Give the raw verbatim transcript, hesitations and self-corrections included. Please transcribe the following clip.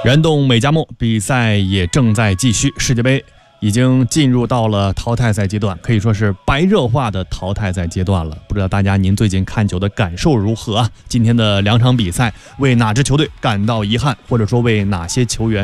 燃动美加墨比赛也正在继续，世界杯已经进入到了淘汰赛阶段，可以说是白热化的淘汰赛阶段了。不知道大家您最近看球的感受如何啊？今天的两场比赛，为哪支球队感到遗憾，或者说为哪些球员